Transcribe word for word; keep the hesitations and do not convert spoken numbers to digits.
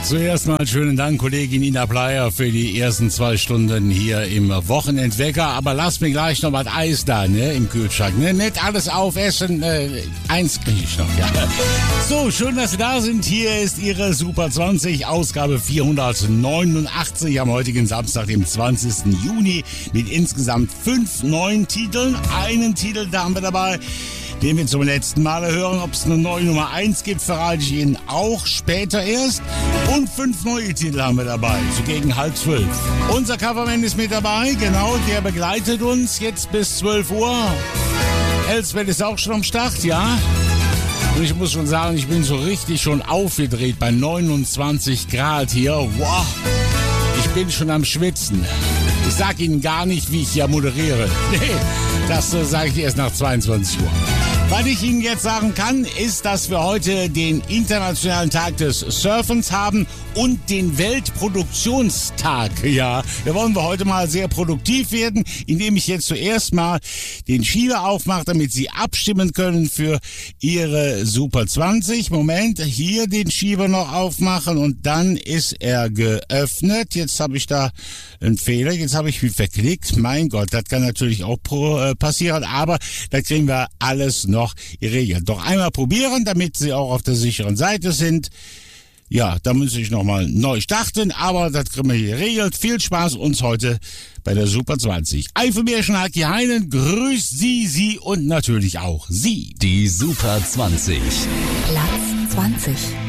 Zuerst mal schönen Dank, Kollegin Ina Bleier, für die ersten zwei Stunden hier im Wochenendwecker. Aber lasst mir gleich noch was Eis da, ne, im Kühlschrank. Ne? Nicht alles aufessen, äh, eins kriege ich noch, ja. So, schön, dass Sie da sind. Hier ist Ihre Super zwanzig, Ausgabe vierhundertneunundachtzig am heutigen Samstag, dem zwanzigsten Juni, mit insgesamt fünf neuen Titeln. Einen Titel, da haben wir dabei, den wir zum letzten Mal hören. Ob es eine neue Nummer eins gibt, verrate ich Ihnen auch später erst. Und fünf neue Titel haben wir dabei, so gegen halb zwölf. Unser Coverman ist mit dabei, genau, der begleitet uns jetzt bis zwölf Uhr. Elsbeth ist auch schon am Start, ja. Und ich muss schon sagen, ich bin so richtig schon aufgedreht bei neunundzwanzig Grad hier. Wow, ich bin schon am Schwitzen. Ich sag Ihnen gar nicht, wie ich hier moderiere. Nee, das äh, sage ich erst nach zweiundzwanzig Uhr. Was ich Ihnen jetzt sagen kann, ist, dass wir heute den Internationalen Tag des Surfens haben und den Weltproduktionstag. Ja, da wollen wir heute mal sehr produktiv werden, indem ich jetzt zuerst mal den Schieber aufmache, damit Sie abstimmen können für Ihre Super zwanzig. Moment, hier den Schieber noch aufmachen und dann ist er geöffnet. Jetzt habe ich da einen Fehler, jetzt habe ich mich verklickt. Mein Gott, das kann natürlich auch pro, äh, passieren, aber da kriegen wir alles noch noch geregelt. Doch einmal probieren, damit Sie auch auf der sicheren Seite sind. Ja, da muss ich nochmal neu starten, aber das kriegen wir hier geregelt. Viel Spaß uns heute bei der Super zwanzig. Eifelbärchen Haki Heinen grüßt Sie, Sie und natürlich auch Sie. Die Super zwanzig. Platz zwanzig.